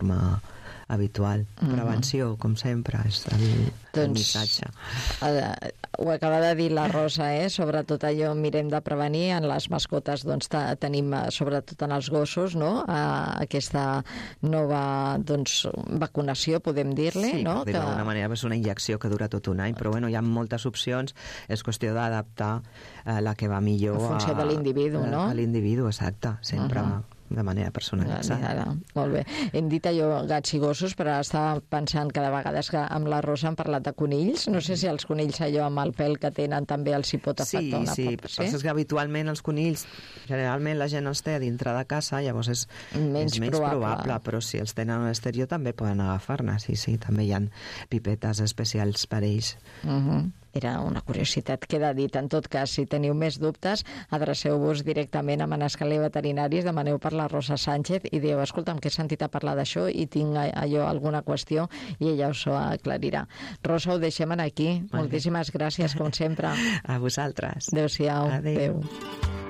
habitual. Prevenció, com sempre, és el missatge. Ho acaba de dir la Rosa, sobretot allò mirem de prevenir. En les mascotes doncs tenim, sobretot en els gossos, no? Aquesta nova vacunació, podem dir-li, sí, no? Sí, d'alguna manera és una injecció que dura tot un any, però bueno, hi ha moltes opcions, és qüestió d'adaptar la que va millor en funció de l'individu, no? A l'individu, exacte, sempre de manera personalitzada. Molt bé. Hem dit allò gats i gossos, però estava pensant que de vegades que amb la Rosa han parlat de conills. No sé si els conills allò amb el pèl que tenen també els hi pot afectar una Sí, part. sí, és que habitualment els conills, generalment la gent els té a dintre de casa, llavors és menys probable, però si els tenen a l'exterior també poden agafar-ne, sí, també hi ha pipetes especials per ells. Era una curiositat, queda dit. En tot cas, si teniu més dubtes, adreceu-vos directament a Manascaler Veterinaris, demaneu per la Rosa Sánchez i dieu, escolta'm, que he sentit a parlar d'això i tinc alguna qüestió, i ella us ho aclarirà. Rosa, ho deixem aquí. Moltíssimes gràcies, com sempre. A vosaltres. Adéu-siau. Adéu. Adéu.